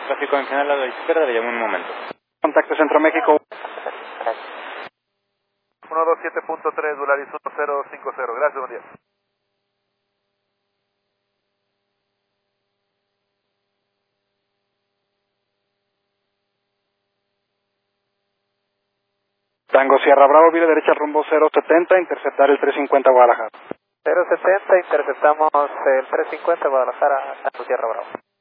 tráfico en general a la izquierda, le llamo un momento. Contacto Centro México. 127.3, Volaris 1050. Gracias, buen día. Tango Sierra Bravo, vía derecha rumbo 070, interceptar el 350 Guadalajara. 070, interceptamos el 350 Guadalajara, Tango Sierra Bravo.